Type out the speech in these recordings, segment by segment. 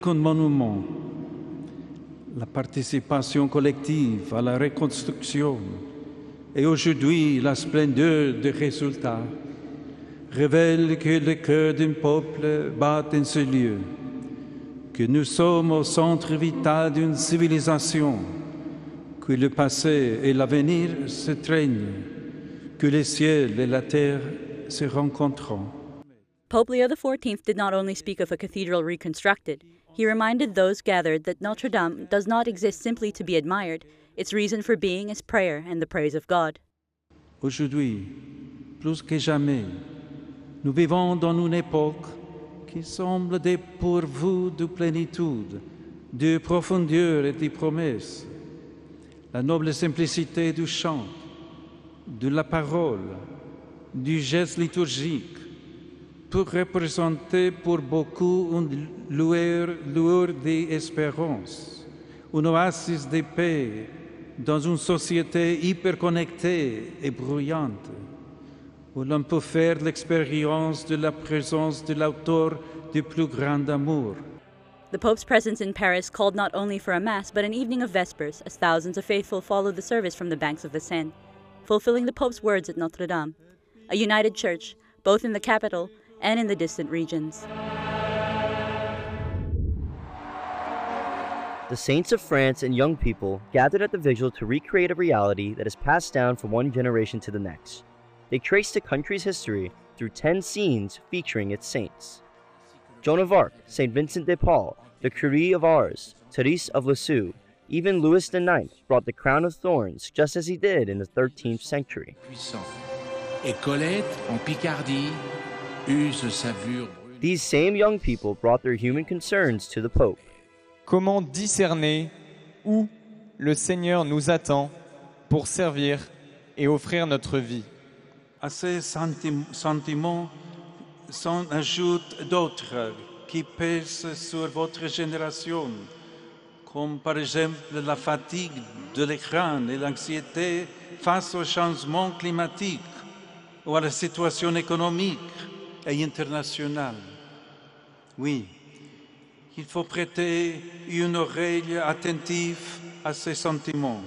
Un monument, la participation collective à la reconstruction et aujourd'hui la splendeur des résultats révèlent que le cœur d'un peuple bat en ce lieu, que nous sommes au centre vital d'une civilisation, que le passé et l'avenir se traînent, que le ciel et la terre se rencontrent. Pope Leo XIV did not only speak of a cathedral reconstructed, he reminded those gathered that Notre Dame does not exist simply to be admired. Its reason for being is prayer and the praise of God. Aujourd'hui, plus que jamais, nous vivons dans une époque qui semble dépourvue de plénitude, de profondeur et de promesses. La noble simplicité du chant, de la parole, du geste liturgique peut représenter pour beaucoup une lueur d'espérance, une oasis de paix dans une société hyper connectée et bruyante, où l'on peut faire l'expérience de la présence de l'auteur du plus grand amour. The Pope's presence in Paris called not only for a Mass, but an evening of Vespers, as thousands of faithful followed the service from the banks of the Seine, fulfilling the Pope's words at Notre Dame, a united church, both in the capital and in the distant regions. The saints of France and young people gathered at the vigil to recreate a reality that is passed down from one generation to the next. They traced the country's history through 10 scenes featuring its saints. Joan of Arc, St. Vincent de Paul, the Curie of Ars, Therese of Lisieux, even Louis IX brought the crown of thorns just as he did in the 13th century. Et Colette, en Picardie, use savure. These same young people brought their human concerns to the Pope. Comment discerner où le Seigneur nous attend pour servir et offrir notre vie? À ces sentiments s'en ajoutent d'autres qui pèsent sur votre génération, comme par exemple la fatigue de l'écran et l'anxiété face au changement climatique ou à la situation économique et internationale. Oui, il faut prêter une oreille attentive à ces sentiments.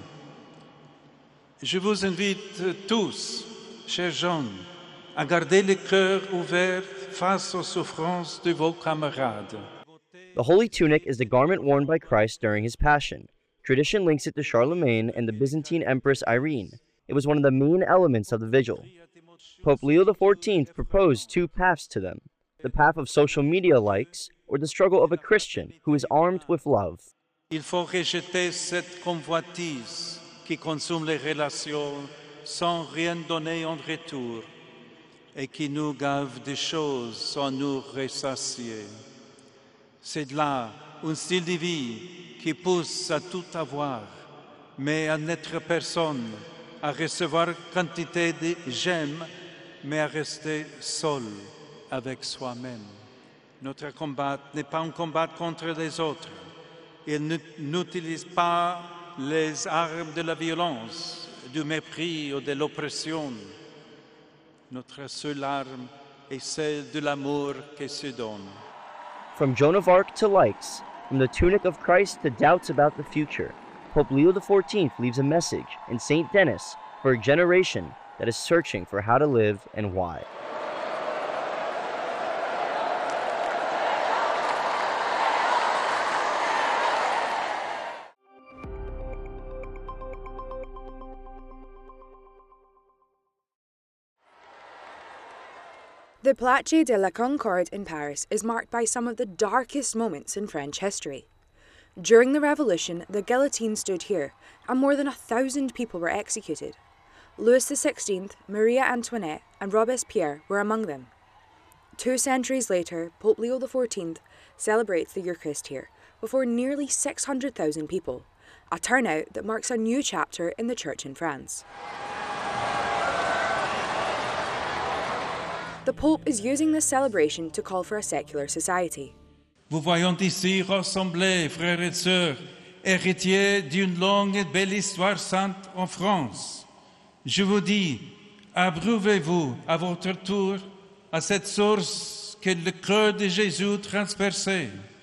Je vous invite tous, chers jeunes, à garder le cœur ouvert face aux souffrances de vos camarades. The holy tunic is the garment worn by Christ during his passion. Tradition links it to Charlemagne and the Byzantine Empress Irene. It was one of the main elements of the vigil. Pope Leo XIV proposed 2 paths to them, the path of social media likes or the struggle of a Christian who is armed with love. Il faut rejeter cette convoitise qui consomme les relations sans rien donner en retour et qui nous gave des choses sans nous ressasier. C'est là un style de vie qui pousse à tout avoir, mais à n'être personne, à recevoir quantité de j'aime, mais à rester seul avec soi-même. Notre combat n'est pas un combat contre les autres. Il n'utilise pas les armes de la violence, du mépris ou de l'oppression. Notre seule arme est celle de l'amour qui se donne. From Joan of Arc to likes, from the tunic of Christ to doubts about the future, Pope Leo XIV leaves a message in St. Denis for a generation that is searching for how to live and why. The Place de la Concorde in Paris is marked by some of the darkest moments in French history. During the Revolution, the guillotine stood here, and more than 1,000 people were executed. Louis XVI, Maria Antoinette, and Robespierre were among them. 2 centuries later, Pope Leo XIV celebrates the Eucharist here before nearly 600,000 people, a turnout that marks a new chapter in the Church in France. The Pope is using this celebration to call for a secular society. Vous voyons ici rassemblés, frères et sœurs, héritiers d'une longue et belle histoire sainte en France. Je vous dis, abreuvez-vous à votre tour à cette source qu'est le cœur de Jésus transpercé.